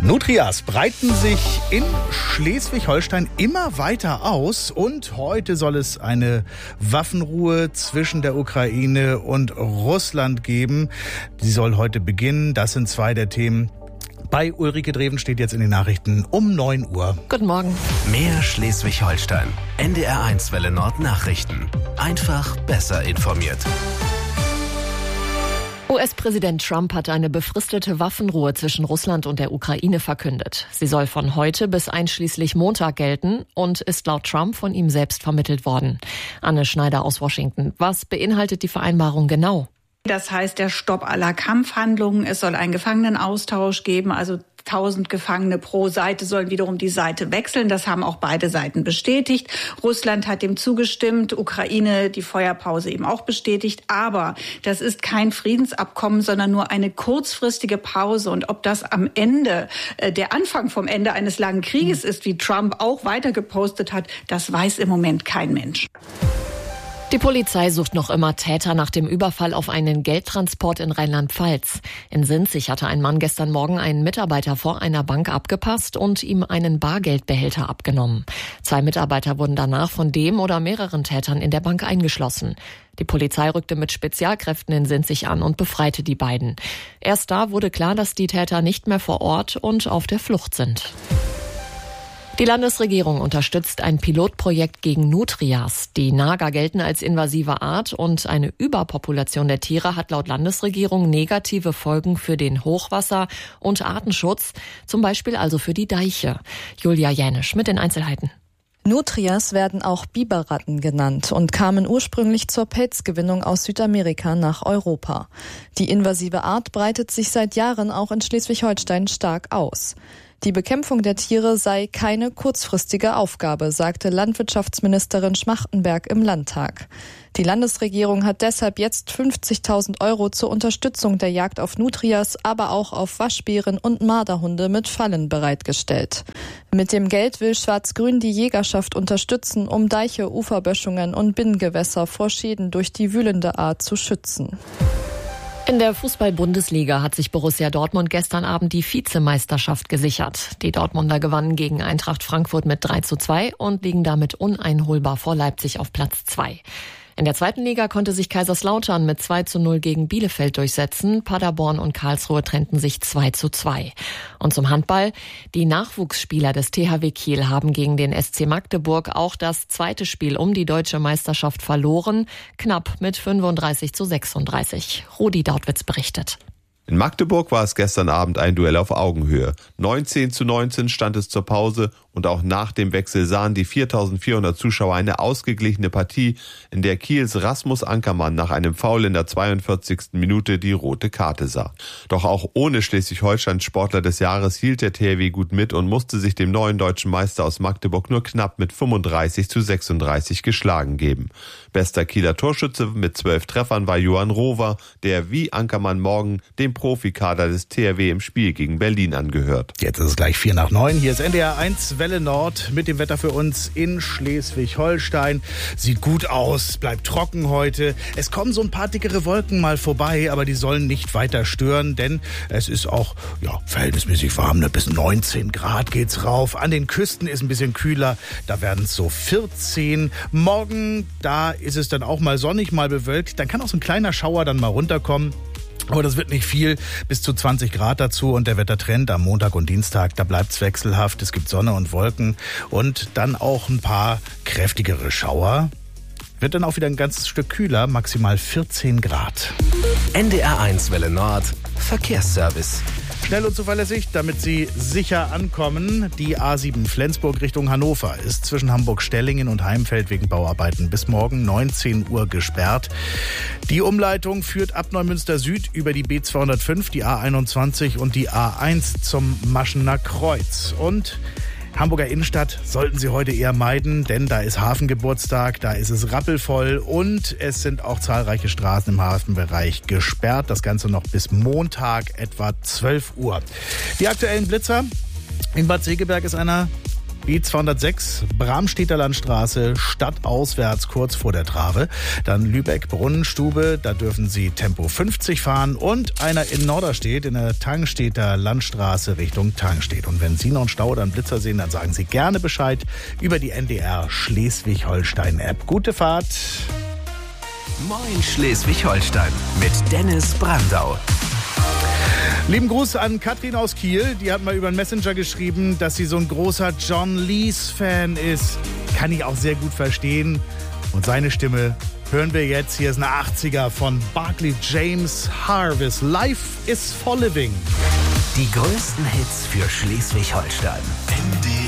Nutrias breiten sich in Schleswig-Holstein immer weiter aus und heute soll es eine Waffenruhe zwischen der Ukraine und Russland geben. Die soll heute beginnen. Das sind zwei der Themen. Bei Ulrike Dreven steht jetzt in den Nachrichten um 9 Uhr. Guten Morgen. Mehr Schleswig-Holstein. NDR1 Welle Nord Nachrichten. Einfach besser informiert. US-Präsident Trump hat eine befristete Waffenruhe zwischen Russland und der Ukraine verkündet. Sie soll von heute bis einschließlich Montag gelten und ist laut Trump von ihm selbst vermittelt worden. Anne Schneider aus Washington. Was beinhaltet die Vereinbarung genau? Das heißt, der Stopp aller Kampfhandlungen. Es soll einen Gefangenenaustausch geben, also 1000 Gefangene pro Seite sollen wiederum die Seite wechseln. Das haben auch beide Seiten bestätigt. Russland hat dem zugestimmt, Ukraine die Feuerpause eben auch bestätigt. Aber das ist kein Friedensabkommen, sondern nur eine kurzfristige Pause. Und ob das am Ende der Anfang vom Ende eines langen Krieges ist, wie Trump auch weiter gepostet hat, das weiß im Moment kein Mensch. Die Polizei sucht noch immer Täter nach dem Überfall auf einen Geldtransport in Rheinland-Pfalz. In Sinzig hatte ein Mann gestern Morgen einen Mitarbeiter vor einer Bank abgepasst und ihm einen Bargeldbehälter abgenommen. 2 Mitarbeiter wurden danach von dem oder mehreren Tätern in der Bank eingeschlossen. Die Polizei rückte mit Spezialkräften in Sinzig an und befreite die beiden. Erst da wurde klar, dass die Täter nicht mehr vor Ort und auf der Flucht sind. Die Landesregierung unterstützt ein Pilotprojekt gegen Nutrias. Die Nager gelten als invasive Art und eine Überpopulation der Tiere hat laut Landesregierung negative Folgen für den Hochwasser- und Artenschutz, zum Beispiel also für die Deiche. Julia Jänisch mit den Einzelheiten. Nutrias werden auch Biberratten genannt und kamen ursprünglich zur Pelzgewinnung aus Südamerika nach Europa. Die invasive Art breitet sich seit Jahren auch in Schleswig-Holstein stark aus. Die Bekämpfung der Tiere sei keine kurzfristige Aufgabe, sagte Landwirtschaftsministerin Schmachtenberg im Landtag. Die Landesregierung hat deshalb jetzt 50.000 € zur Unterstützung der Jagd auf Nutrias, aber auch auf Waschbären und Marderhunde mit Fallen bereitgestellt. Mit dem Geld will Schwarz-Grün die Jägerschaft unterstützen, um Deiche, Uferböschungen und Binnengewässer vor Schäden durch die wühlende Art zu schützen. In der Fußball-Bundesliga hat sich Borussia Dortmund gestern Abend die Vizemeisterschaft gesichert. Die Dortmunder gewannen gegen Eintracht Frankfurt mit 3:2 und liegen damit uneinholbar vor Leipzig auf Platz 2. In der zweiten Liga konnte sich Kaiserslautern mit 2:0 gegen Bielefeld durchsetzen. Paderborn und Karlsruhe trennten sich 2:2. Und zum Handball. Die Nachwuchsspieler des THW Kiel haben gegen den SC Magdeburg auch das zweite Spiel um die deutsche Meisterschaft verloren. Knapp mit 35:36. Rudi Dautwitz berichtet. In Magdeburg war es gestern Abend ein Duell auf Augenhöhe. 19:19 stand es zur Pause und auch nach dem Wechsel sahen die 4.400 Zuschauer eine ausgeglichene Partie, in der Kiels Rasmus Ankermann nach einem Foul in der 42. Minute die rote Karte sah. Doch auch ohne Schleswig-Holsteins Sportler des Jahres hielt der THW gut mit und musste sich dem neuen deutschen Meister aus Magdeburg nur knapp mit 35:36 geschlagen geben. Bester Kieler Torschütze mit 12 Treffern war Johann Rover, der wie Ankermann morgen dem Profikader des THW im Spiel gegen Berlin angehört. Jetzt ist es gleich 8:45. Hier ist NDR1 Welle Nord mit dem Wetter für uns in Schleswig-Holstein. Sieht gut aus, bleibt trocken heute. Es kommen so ein paar dickere Wolken mal vorbei, aber die sollen nicht weiter stören, denn es ist auch verhältnismäßig warm. Bis 19 Grad geht's rauf. An den Küsten ist ein bisschen kühler, da werden es so 14. Morgen, da ist es dann auch mal sonnig, mal bewölkt. Dann kann auch so ein kleiner Schauer dann mal runterkommen. Aber das wird nicht viel, bis zu 20 Grad dazu und der Wettertrend am Montag und Dienstag, da bleibt's wechselhaft. Es gibt Sonne und Wolken und dann auch ein paar kräftigere Schauer. Wird dann auch wieder ein ganzes Stück kühler, maximal 14 Grad. NDR1 Welle Nord Verkehrsservice. Schnell und zuverlässig, damit Sie sicher ankommen. Die A7 Flensburg Richtung Hannover ist zwischen Hamburg-Stellingen und Heimfeld wegen Bauarbeiten bis morgen 19 Uhr gesperrt. Die Umleitung führt ab Neumünster Süd über die B205, die A21 und die A1 zum Maschener Kreuz. Und Hamburger Innenstadt sollten Sie heute eher meiden, denn da ist Hafengeburtstag, da ist es rappelvoll und es sind auch zahlreiche Straßen im Hafenbereich gesperrt. Das Ganze noch bis Montag etwa 12 Uhr. Die aktuellen Blitzer. In Bad Segeberg ist einer Die 206 Bramstedter Landstraße stadtauswärts kurz vor der Trave. Dann Lübeck-Brunnenstube, da dürfen Sie Tempo 50 fahren. Und einer in Norderstedt in der Tangstedter Landstraße Richtung Tangstedt. Und wenn Sie noch einen Stau oder einen Blitzer sehen, dann sagen Sie gerne Bescheid über die NDR Schleswig-Holstein-App. Gute Fahrt. Moin Schleswig-Holstein mit Dennis Brandau. Lieben Gruß an Katrin aus Kiel. Die hat mal über den Messenger geschrieben, dass sie so ein großer John Lees-Fan ist. Kann ich auch sehr gut verstehen. Und seine Stimme hören wir jetzt. Hier ist eine 80er von Barclay James Harvest. Life is for living. Die größten Hits für Schleswig-Holstein. NDR